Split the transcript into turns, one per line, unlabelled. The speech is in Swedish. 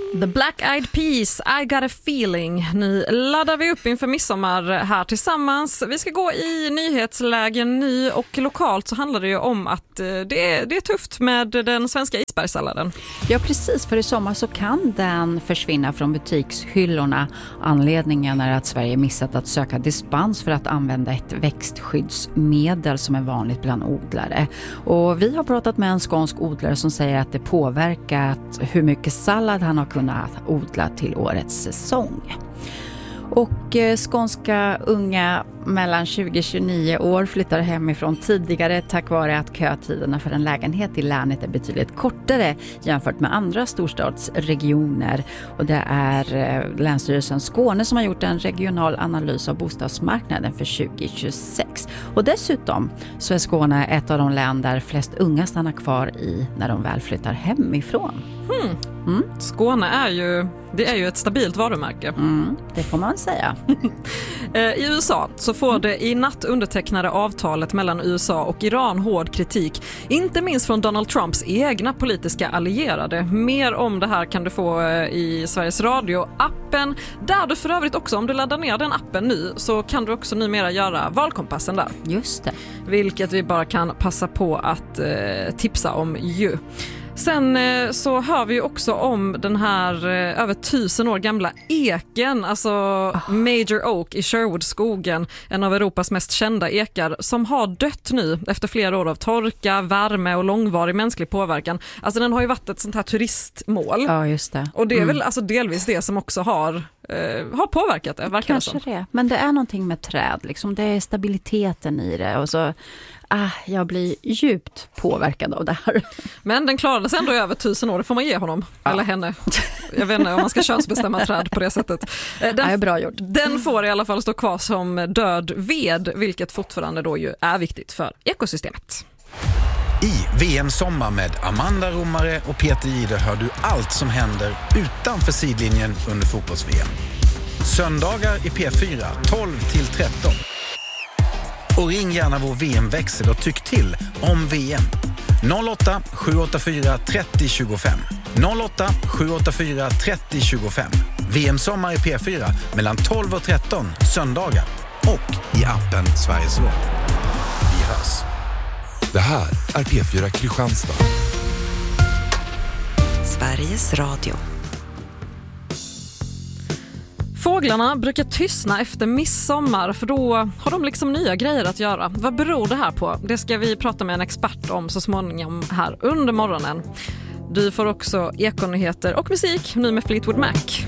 The Black Eyed Peas, I got a feeling. Nu laddar vi upp inför midsommar här tillsammans. Vi ska gå i nyhetslägen nu och lokalt så handlar det ju om att det är tufft med den svenska isbergssalladen.
Ja, precis. För i sommar så kan den försvinna från butikshyllorna. Anledningen är att Sverige missat att söka dispens för att använda ett växtskyddsmedel som är vanligt bland odlare. Och vi har pratat med en skånsk odlare som säger att det påverkat hur mycket sallad han har kunnat odla till årets säsong. Och skånska unga mellan 20 och 29 år flyttar hemifrån tidigare tack vare att kötiderna för en lägenhet i länet är betydligt kortare jämfört med andra storstadsregioner. Och det är Länsstyrelsen Skåne som har gjort en regional analys av bostadsmarknaden för 2026. Och dessutom så är Skåne ett av de län där flest unga stannar kvar i när de väl flyttar hemifrån.
Skåne är ju ett stabilt varumärke.
Det får man säga.
I USA så får det i natt undertecknade avtalet mellan USA och Iran hård kritik. Inte minst från Donald Trumps egna politiska allierade. Mer om det här kan du få i Sveriges Radio-appen. Där du för övrigt också, om du laddar ner den appen nu, så kan du också numera göra valkompassen där.
Just det.
Vilket vi bara kan passa på att tipsa om ju. Sen så hör vi också om den här över 1000 år gamla eken, alltså Major Oak i Sherwoodskogen, en av Europas mest kända ekar som har dött nu efter flera år av torka, värme och långvarig mänsklig påverkan. Alltså den har ju varit ett sånt här turistmål.
Ja, just det.
Och det är väl alltså delvis det som också har påverkat det, verkar det som.
Kanske det, men det är någonting med träd, liksom. Det är stabiliteten i det och så jag blir djupt påverkad av det här.
Men den klarade sig ändå över 1000 år, det får man ge honom, eller henne. Jag vet inte om man ska könsbestämma träd på det sättet.
Den är bra gjort.
Den får i alla fall stå kvar som död ved, vilket fortfarande då ju är viktigt för ekosystemet.
I VM-sommar med Amanda Romare och Peter Jihde hör du allt som händer utanför sidlinjen under fotbolls-VM. Söndagar i P4 12-13. Och ring gärna vår VM-växel och tyck till om VM. 08 784 30 25. 08 784 30 25. VM-sommar i P4 mellan 12 och 13 söndagar. Och i appen Sveriges Radio. Vi hörs.
Det här är P4 Kristianstad.
Sveriges Radio.
Fåglarna brukar tystna efter midsommar för då har de liksom nya grejer att göra. Vad beror det här på? Det ska vi prata med en expert om så småningom här under morgonen. Du får också ekonyheter och musik nu med Fleetwood Mac.